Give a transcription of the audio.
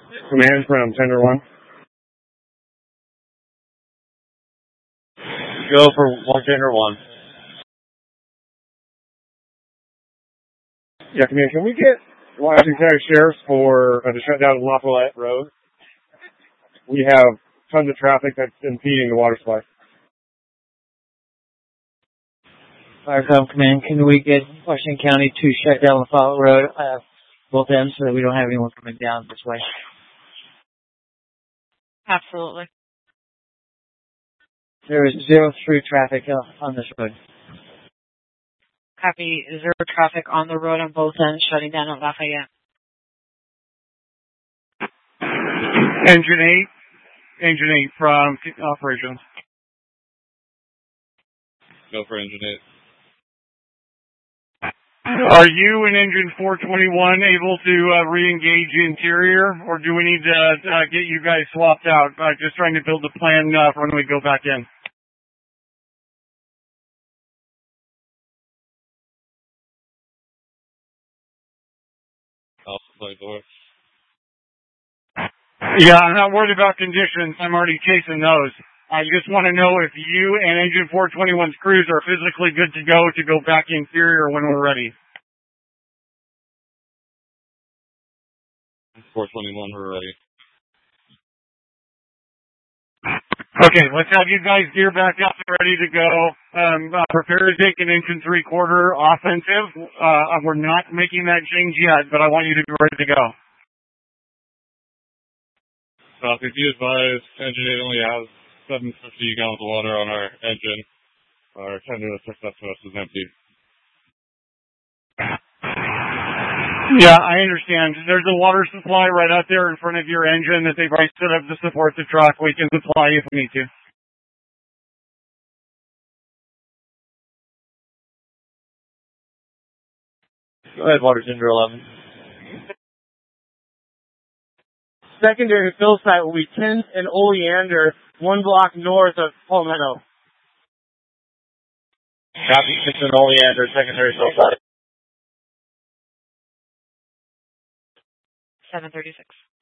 Command from Tender 1. Go for 1 Tender 1. Yeah, Command, can we get Washington County Sheriff's to shut down Lafayette Road? We have tons of traffic that's impeding the water supply. Firecom Command, can we get Washington County to shut down Lafayette Road, both ends, so that we don't have anyone coming down this way? Absolutely. There is 0 through traffic on this road. Copy. 0 traffic on the road on both ends, shutting down at Lafayette. Engine 8 from operations. Go for Engine 8. Are you and Engine 421 able to re-engage interior, or do we need to get you guys swapped out? Just trying to build a plan for when we go back in. Yeah, I'm not worried about conditions. I'm already chasing those. I just want to know if you and Engine 421's crews are physically good to go back interior when we're ready. 421, we're ready. Okay, let's have you guys gear back up and ready to go. Prepare to take an Engine 3/4 offensive. We're not making that change yet, but I want you to be ready to go. If you advise, Engine 8 only has 750 gallons of water on our engine. Our tender that's hooked up to us is empty. Yeah, I understand. There's a water supply right out there in front of your engine that they've already set up to support the truck. We can supply if we need to. Go ahead, water tender 11. Secondary fill site will be 10 and Oleander, 1 block north of Palmetto. Copy, 10 and Oleander, secondary fill site. 736.